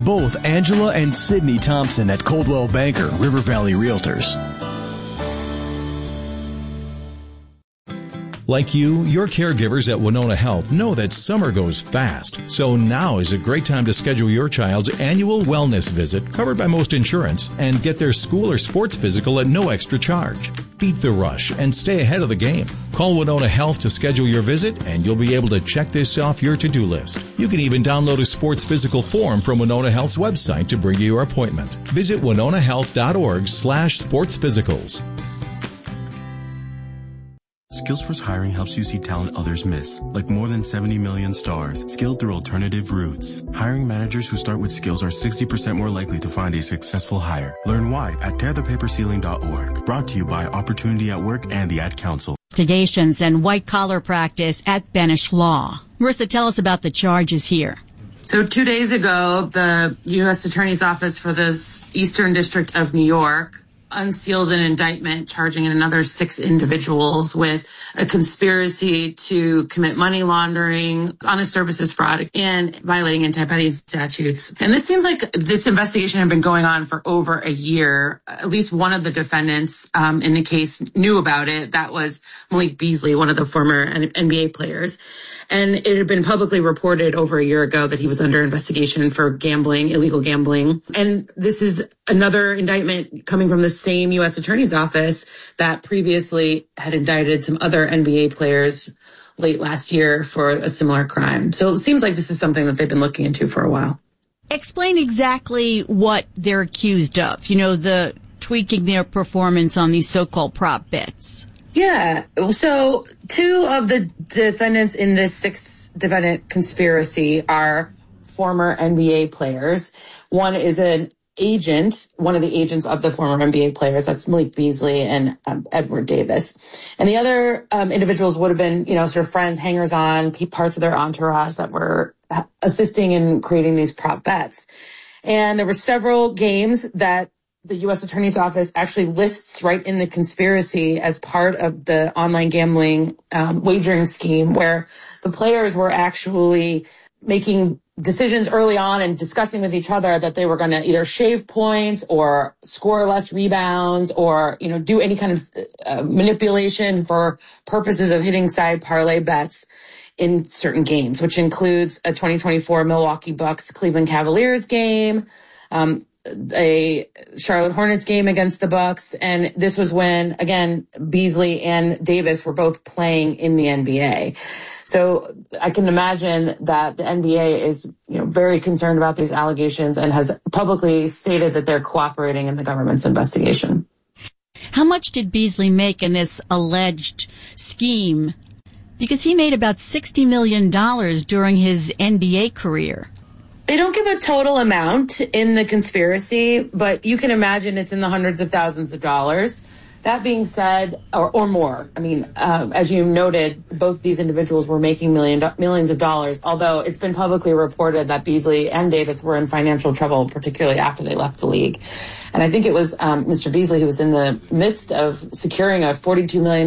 both Angela and Sydney Thompson at Coldwell Banker River Valley Realtors. Like you, your caregivers at Winona Health know that summer goes fast. So now is a great time to schedule your child's annual wellness visit, covered by most insurance, and get their school or sports physical at no extra charge. Beat the rush and stay ahead of the game. Call Winona Health to schedule your visit, and you'll be able to check this off your to-do list. You can even download a sports physical form from Winona Health's website to bring you your appointment. Visit winonahealth.org/sportsphysicals. Skillsforce Hiring helps you see talent others miss, like more than 70 million stars, skilled through alternative routes. Hiring managers who start with skills are 60% more likely to find a successful hire. Learn why at tearthepaperceiling.org. Brought to you by Opportunity at Work and the Ad Council. Investigations and white-collar practice at Benesch Law. Marissa, tell us about the charges here. So 2 days ago, the U.S. Attorney's Office for the Eastern District of New York unsealed an indictment charging another 6 individuals with a conspiracy to commit money laundering, honest services fraud, and violating anti-petty statutes. And this seems like this investigation had been going on for over a year. At least one of the defendants in the case knew about it. That was Malik Beasley, one of the former NBA players. And it had been publicly reported over a year ago that he was under investigation for gambling, illegal gambling. And this is another indictment coming from the same U.S. Attorney's Office that previously had indicted some other NBA players late last year for a similar crime. So it seems like this is something that they've been looking into for a while. Explain exactly what they're accused of. You know, the tweaking their performance on these so-called prop bets. Yeah. So 2 of the defendants in this 6-defendant conspiracy are former NBA players. One is an agent, one of the agents of the former NBA players. That's Malik Beasley and Edward Davis. And the other individuals would have been, sort of friends, hangers-on, parts of their entourage that were assisting in creating these prop bets. And there were several games that the U.S. Attorney's Office actually lists right in the conspiracy as part of the online gambling wagering scheme, where the players were actually making decisions early on and discussing with each other that they were going to either shave points or score less rebounds or, do any kind of manipulation for purposes of hitting side parlay bets in certain games, which includes a 2024 Milwaukee Bucks Cleveland Cavaliers game, a Charlotte Hornets game against the Bucks. And this was when, again, Beasley and Davis were both playing in the NBA. So I can imagine that the NBA is, very concerned about these allegations and has publicly stated that they're cooperating in the government's investigation. How much did Beasley make in this alleged scheme? Because he made about $60 million during his NBA career. They don't give a total amount in the conspiracy, but you can imagine it's in the hundreds of thousands of dollars. That being said, or more, as you noted, both these individuals were making millions of dollars, although it's been publicly reported that Beasley and Davis were in financial trouble, particularly after they left the league. And I think it was Mr. Beasley who was in the midst of securing a $42 million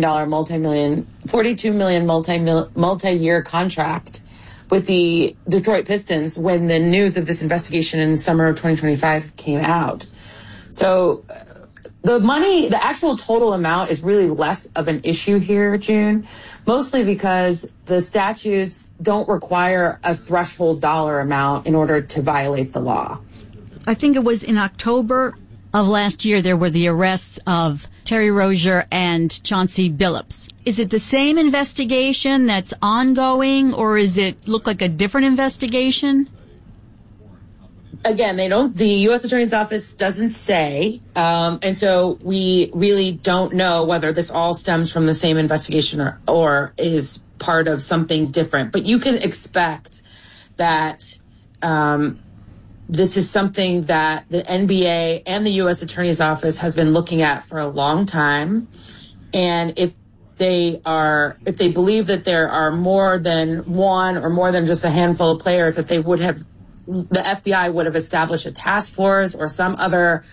multi-year contract with the Detroit Pistons when the news of this investigation in the summer of 2025 came out. So the actual total amount is really less of an issue here, June, mostly because the statutes don't require a threshold dollar amount in order to violate the law. I think it was in October of last year there were the arrests of Terry Rozier and Chauncey Billups. Is it the same investigation that's ongoing, or is it look like a different investigation? Again, the U.S. Attorney's Office doesn't say, and so we really don't know whether this all stems from the same investigation or is part of something different. But you can expect that this is something that the NBA and the U.S. Attorney's Office has been looking at for a long time. And if they believe that there are more than one or more than just a handful of players, that the FBI would have established a task force or some other,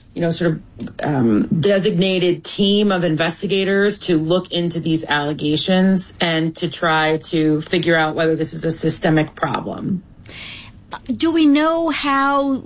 designated team of investigators to look into these allegations and to try to figure out whether this is a systemic problem. Do we know how